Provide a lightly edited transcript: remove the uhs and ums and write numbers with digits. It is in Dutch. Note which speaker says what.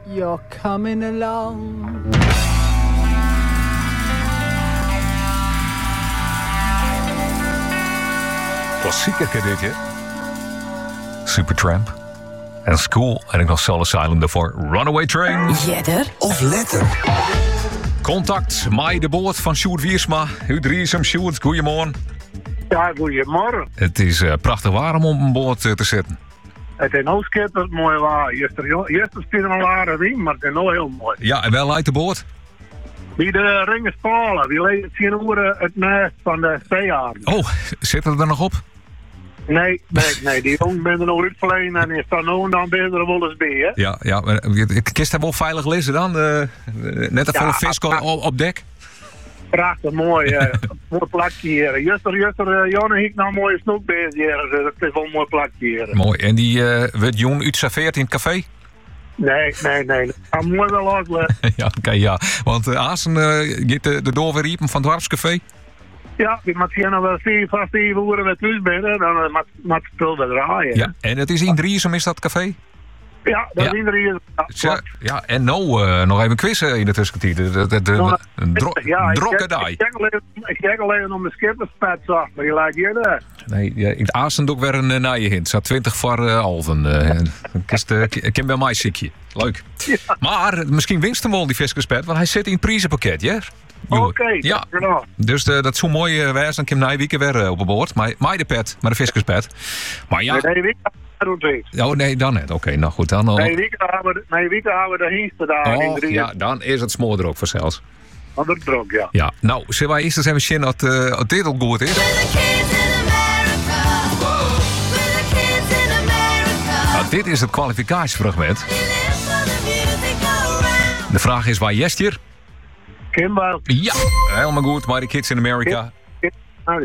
Speaker 1: you're coming along.
Speaker 2: Klassieker dit, hè? Supertramp. En School. En ik nog Soul Asylum daarvoor. Runaway Train.
Speaker 3: Jedder of letter?
Speaker 2: Contact, Mai de Boot van Sjoerd Wiersma. U Driesem, Sjoerd, goedemorgen.
Speaker 4: Ja, goedemorgen.
Speaker 2: Het is prachtig warm om een boord te zetten.
Speaker 4: Het is nou schitterend mooi waar. Eerst is een lare riem, maar het is nou heel mooi.
Speaker 2: Ja, en wel uit de boord?
Speaker 4: Wie de ringen spalen, die lezen 10 uur het nest van de zeearend.
Speaker 2: Oh, zit het er nog op?
Speaker 4: Nee, die jongen ben er nog uitverlenen en is dan nou en dan ben je er wel eens bij, hè?
Speaker 2: Ja, ik kist hem wel veilig lezen dan? Net een volle vis op dek?
Speaker 4: Prachtig mooi, mooi plakje hier. Juster, Jonne heeft nou een mooie snoek bezig hier, dus het is wel een mooi plakje hier.
Speaker 2: Mooi, en die werd jong uitserveerd in het café?
Speaker 4: Nee. Ga mooi wel uitleggen.
Speaker 2: Ja, oké, ja. Want Asen gaat de door weer riepen van het Dwarpscafé?
Speaker 4: Ja, die mag je nog wel 7 uur met thuis binnen, dan mag het spul weer draaien.
Speaker 2: Ja, en het is in Driesem, is dat café?
Speaker 4: Ja, dat is in Driesem.
Speaker 2: Ja, en nou nog even quizzen in de tussentijd. Drokke dag.
Speaker 4: Ik kijk alleen om de skipperspets af, maar die lijkt je daar.
Speaker 2: Nee, in het Asen ook weer een naaie hint. Zat 20 voor Alven. Ik ken bij mij ziekje. Leuk. Ja. Maar misschien winst hem wel die viskerspet, want hij zit in het prijzenpakket, ja?
Speaker 4: Oké,
Speaker 2: ja.
Speaker 4: Genau.
Speaker 2: Dus dat zou mooi wijs. Dan Kim Nijwieken weer op boord. Maar de pet, maar de viskerspet. Maar ja. Nee, dan net. Oké, nou goed. Dan
Speaker 4: Nee, weekend hebben we de heenste daar in Driesem.
Speaker 2: Ja, dan is het smoor er ook vanzelfs.
Speaker 4: Dat is druk, ja.
Speaker 2: Ja, nou, zullen wij eerst eens even zien dat dit ook goed is? Nou, dit is het kwalificatiefragment. De vraag is waar jest hier?
Speaker 4: Kimball.
Speaker 2: Ja, helemaal goed. Mighty Kids in America.